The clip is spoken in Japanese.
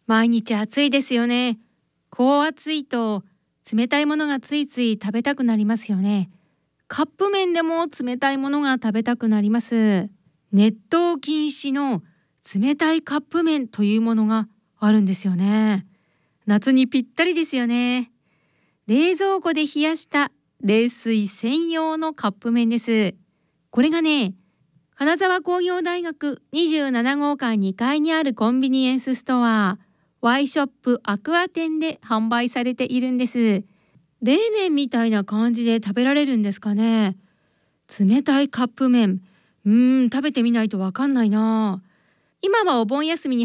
毎日暑いですよね。こう暑いと冷たいものがついつい食べたくなりますよね。カップ麺でも冷たいものが食べたくなります。熱湯禁止の冷たいカップ麺というものがあるんですよね。夏にぴったりですよね。冷蔵庫で冷やした冷水専用のカップ麺です。これがね、金沢工業大学27号館2階にあるコンビニエンスストア、ワイショップアクア店で販売されているんです。冷麺みたいな感じで食べられるんですかね。冷たいカップ麺。食べてみないとわかんないな。今はお盆休みに